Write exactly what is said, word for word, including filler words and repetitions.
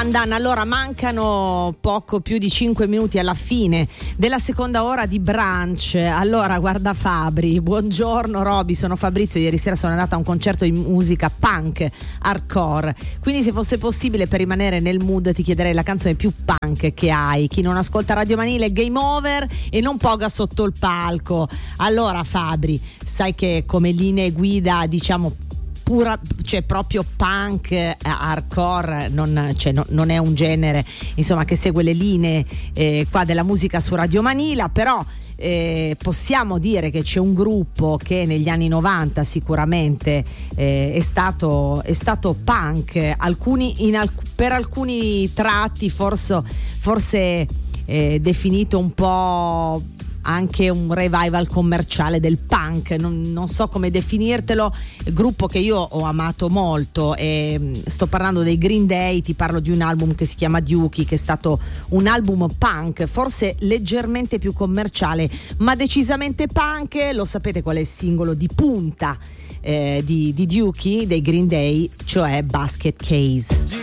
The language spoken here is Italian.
Pandan. Allora, mancano poco più di cinque minuti alla fine della seconda ora di brunch. Allora, guarda Fabri, buongiorno Roby, sono Fabrizio, ieri sera sono andata a un concerto di musica punk hardcore, quindi se fosse possibile, per rimanere nel mood, ti chiederei la canzone più punk che hai. Chi non ascolta Radio Manile, game over e non poga sotto il palco. Allora Fabri, sai che come linee guida, diciamo, pura, cioè proprio punk eh, hardcore non, cioè, no, non è un genere, insomma, che segue le linee eh, qua della musica su Radio Manila, però eh, possiamo dire che c'è un gruppo che negli anni novanta sicuramente eh, è stato è stato punk, alcuni in alc- per alcuni tratti forse forse eh, definito un po' anche un revival commerciale del punk, non, non so come definirtelo, gruppo che io ho amato molto, e sto parlando dei Green Day, ti parlo di un album che si chiama Dookie, che è stato un album punk, forse leggermente più commerciale ma decisamente punk. Lo sapete qual è il singolo di punta eh, di, di Dookie dei Green Day, cioè Basket Case.